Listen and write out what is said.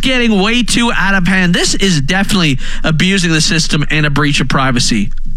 getting way too out of hand. This is definitely abusing the system and a breach of privacy.